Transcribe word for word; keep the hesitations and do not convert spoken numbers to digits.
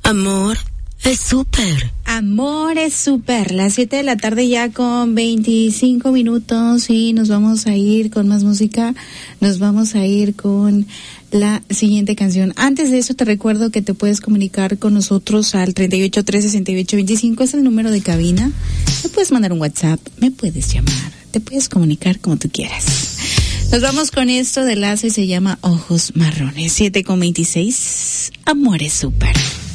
Amor es súper. Amor es súper. Las siete de la tarde ya con veinticinco minutos y nos vamos a ir con más música. Nos vamos a ir con la siguiente canción. Antes de eso te recuerdo que te puedes comunicar con nosotros al treinta y ocho, tres sesenta y ocho, veinticinco. Es el número de cabina. Me puedes mandar un WhatsApp, me puedes llamar, te puedes comunicar como tú quieras. Nos vamos con esto de Lazo y se llama Ojos Marrones. siete con veintiséis. Amor es súper.